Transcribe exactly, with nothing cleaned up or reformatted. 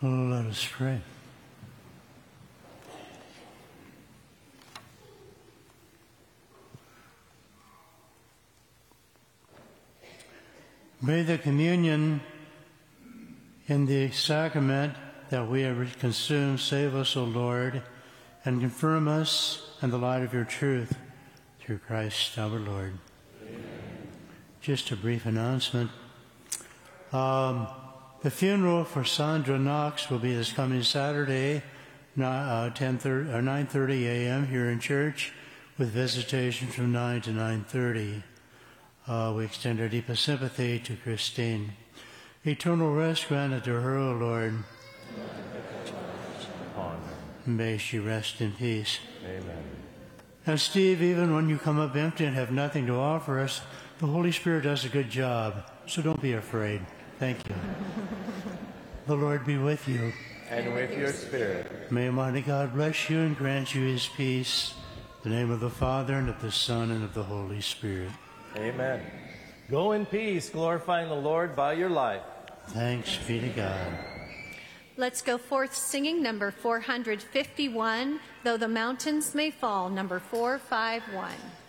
Let us pray. May the communion in the sacrament that we have consumed save us, O Lord, and confirm us in the light of your truth, through Christ our Lord. Amen. Just a brief announcement. Um, the funeral for Sandra Knox will be this coming Saturday, uh, ten thirty or nine thirty a m here in church, with visitation from nine to nine thirty. Uh, we extend our deepest sympathy to Christine. Eternal rest granted to her, O Lord. May she rest in peace. Amen. And Steve, even when you come up empty and have nothing to offer us, the Holy Spirit does a good job, so don't be afraid. Thank you. The Lord be with you. And with your spirit. May Almighty God bless you and grant you his peace. In the name of the Father, and of the Son, and of the Holy Spirit. Amen. Go in peace, glorifying the Lord by your life. Thanks be to God. Let's go forth singing number four hundred fifty-one, Though the Mountains May Fall, number four five one.